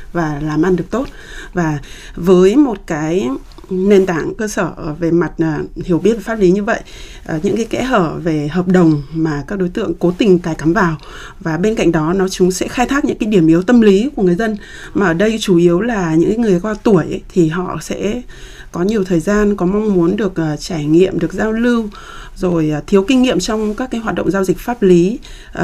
và làm ăn được tốt. Và với một cái nền tảng cơ sở về mặt hiểu biết về pháp lý như vậy, những cái kẽ hở về hợp đồng mà các đối tượng cố tình cài cắm vào, và bên cạnh đó chúng sẽ khai thác những cái điểm yếu tâm lý của người dân, mà ở đây chủ yếu là những người qua tuổi ấy, thì họ sẽ có nhiều thời gian, có mong muốn được trải nghiệm, được giao lưu, rồi thiếu kinh nghiệm trong các cái hoạt động giao dịch pháp lý,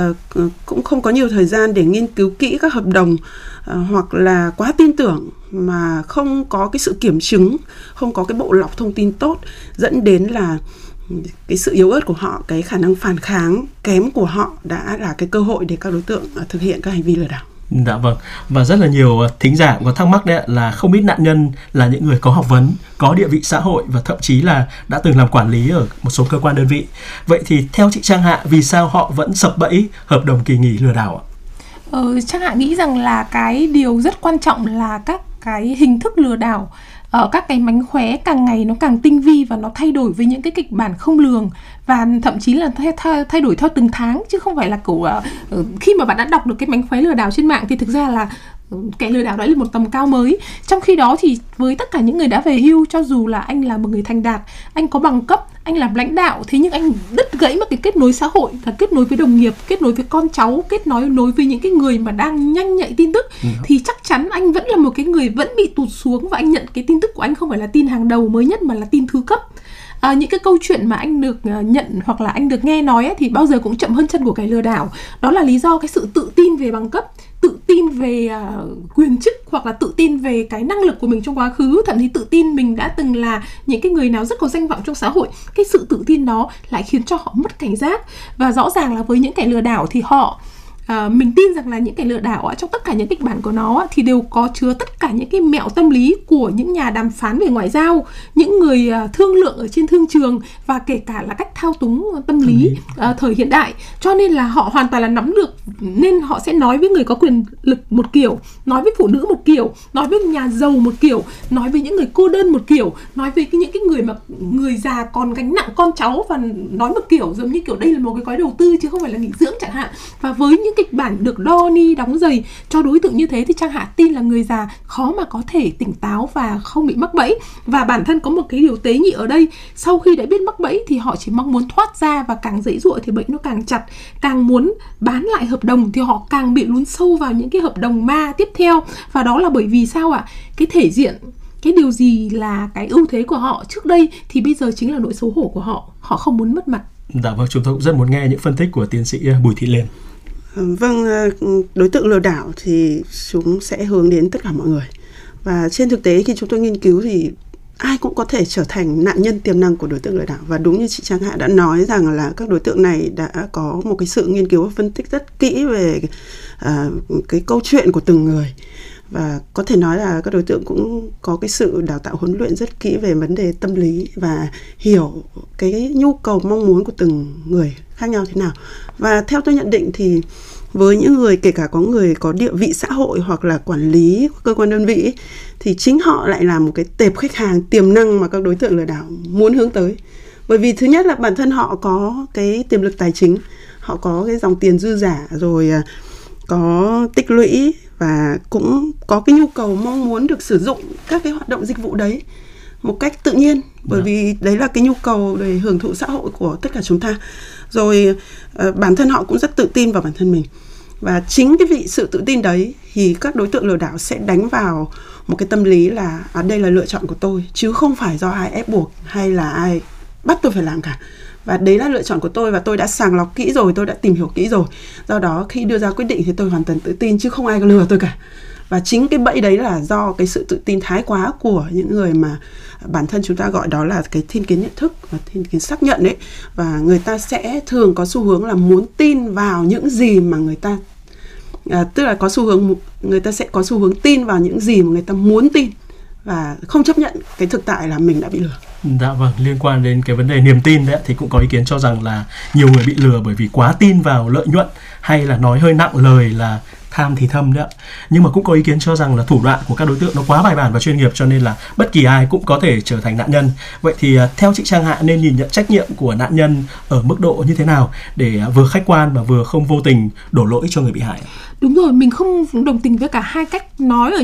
cũng không có nhiều thời gian để nghiên cứu kỹ các hợp đồng, hoặc là quá tin tưởng mà không có cái sự kiểm chứng, không có cái bộ lọc thông tin tốt, dẫn đến là cái sự yếu ớt của họ, cái khả năng phản kháng kém của họ đã là cái cơ hội để các đối tượng thực hiện các hành vi lừa đảo. Dạ vâng, và rất là nhiều thính giả có thắc mắc đấy là không ít nạn nhân là những người có học vấn, có địa vị xã hội và thậm chí là đã từng làm quản lý ở một số cơ quan đơn vị. Vậy thì theo chị Trang Hạ, vì sao họ vẫn sập bẫy hợp đồng kỳ nghỉ lừa đảo ạ? Trang Hạ nghĩ rằng là cái điều rất quan trọng là các cái hình thức lừa đảo, các cái mánh khóe càng ngày nó càng tinh vi và nó thay đổi với những cái kịch bản không lường, và thậm chí là thay đổi theo từng tháng, chứ không phải là khi mà bạn đã đọc được cái mánh khóe lừa đảo trên mạng thì thực ra là kẻ lừa đảo đã lên một tầm cao mới. Trong khi đó thì với tất cả những người đã về hưu, cho dù là anh là một người thành đạt, anh có bằng cấp, anh làm lãnh đạo, thế nhưng anh đứt gãy mất cái kết nối xã hội và kết nối với đồng nghiệp, kết nối với con cháu, kết nối với những cái người mà đang nhanh nhạy tin tức, thì chắc chắn anh vẫn là một cái người vẫn bị tụt xuống, và anh nhận cái tin tức của anh không phải là tin hàng đầu mới nhất mà là tin thứ cấp. Những cái câu chuyện mà anh được nhận hoặc là anh được nghe nói ấy, thì bao giờ cũng chậm hơn chân của kẻ lừa đảo. Đó là lý do cái sự tự tin về bằng cấp, tự tin về quyền chức, hoặc là tự tin về cái năng lực của mình trong quá khứ, thậm chí tự tin mình đã từng là những cái người nào rất có danh vọng trong xã hội. Cái sự tự tin đó lại khiến cho họ mất cảnh giác. Và rõ ràng là với những kẻ lừa đảo thì mình tin rằng là những kẻ lừa đảo trong tất cả những kịch bản của nó thì đều có chứa tất cả những cái mẹo tâm lý của những nhà đàm phán về ngoại giao, những người thương lượng ở trên thương trường, và kể cả là cách thao túng tâm lý thời hiện đại. Cho nên là họ hoàn toàn là nắm được, nên họ sẽ nói với người có quyền lực một kiểu, nói với phụ nữ một kiểu, nói với nhà giàu một kiểu, nói với những người cô đơn một kiểu, nói với những cái người mà người già còn gánh nặng con cháu và nói một kiểu, giống như kiểu đây là một cái gói đầu tư chứ không phải là nghỉ dưỡng chẳng hạn. Và với những kịch bản được đo ni đóng giày cho đối tượng như thế thì Trang Hạ tin là người già khó mà có thể tỉnh táo và không bị mắc bẫy. Và bản thân có một cái điều tế nhị ở đây, sau khi đã biết mắc bẫy thì họ chỉ mong muốn thoát ra, và càng giãy giụa thì bẫy nó càng chặt, càng muốn bán lại hợp đồng thì họ càng bị lún sâu vào những cái hợp đồng ma tiếp theo. Và đó là bởi vì sao ạ? Cái thể diện, cái điều gì là cái ưu thế của họ trước đây thì bây giờ chính là nỗi xấu hổ của họ. Họ không muốn mất mặt. Dạ vâng, chúng tôi cũng rất muốn nghe những phân tích của tiến sĩ Bùi Thị Liên. Vâng, đối tượng lừa đảo thì chúng sẽ hướng đến tất cả mọi người. Và trên thực tế khi chúng tôi nghiên cứu thì ai cũng có thể trở thành nạn nhân tiềm năng của đối tượng lừa đảo. Và đúng như chị Trang Hạ đã nói rằng là các đối tượng này đã có một cái sự nghiên cứu và phân tích rất kỹ về cái câu chuyện của từng người. Và có thể nói là các đối tượng cũng có cái sự đào tạo huấn luyện rất kỹ về vấn đề tâm lý và hiểu cái nhu cầu mong muốn của từng người khác nhau thế nào. Và theo tôi nhận định thì với những người, kể cả có người có địa vị xã hội hoặc là quản lý cơ quan đơn vị ấy, thì chính họ lại là một cái tệp khách hàng tiềm năng mà các đối tượng lừa đảo muốn hướng tới. Bởi vì thứ nhất là bản thân họ có cái tiềm lực tài chính, họ có cái dòng tiền dư giả, rồi có tích lũy, và cũng có cái nhu cầu mong muốn được sử dụng các cái hoạt động dịch vụ đấy một cách tự nhiên, bởi vì đấy là cái nhu cầu để hưởng thụ xã hội của tất cả chúng ta. Rồi bản thân họ cũng rất tự tin vào bản thân mình, và chính cái sự tự tin đấy thì các đối tượng lừa đảo sẽ đánh vào một cái tâm lý là đây là lựa chọn của tôi, chứ không phải do ai ép buộc hay là ai bắt tôi phải làm cả. Và đấy là lựa chọn của tôi, và tôi đã sàng lọc kỹ rồi, tôi đã tìm hiểu kỹ rồi. Do đó khi đưa ra quyết định thì tôi hoàn toàn tự tin, chứ không ai lừa tôi cả. Và chính cái bẫy đấy là do cái sự tự tin thái quá của những người mà bản thân chúng ta gọi đó là cái thiên kiến nhận thức và thiên kiến xác nhận đấy. Và người ta sẽ thường có xu hướng là muốn tin vào những gì mà người ta tức là người ta sẽ có xu hướng tin vào những gì mà người ta muốn tin, và không chấp nhận cái thực tại là mình đã bị lừa. Dạ vâng, liên quan đến cái vấn đề niềm tin đấy thì cũng có ý kiến cho rằng là nhiều người bị lừa bởi vì quá tin vào lợi nhuận, hay là nói hơi nặng lời là tham thì thâm đấy ạ. Nhưng mà cũng có ý kiến cho rằng là thủ đoạn của các đối tượng nó quá bài bản và chuyên nghiệp, cho nên là bất kỳ ai cũng có thể trở thành nạn nhân. Vậy thì theo chị Trang Hạ nên nhìn nhận trách nhiệm của nạn nhân ở mức độ như thế nào để vừa khách quan mà vừa không vô tình đổ lỗi cho người bị hại? Đúng rồi, mình không đồng tình với cả hai cách nói ở